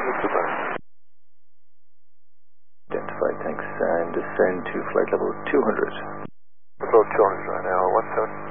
Super. Identified, thanks. And descend to flight level 200. Below 200 right now, 17.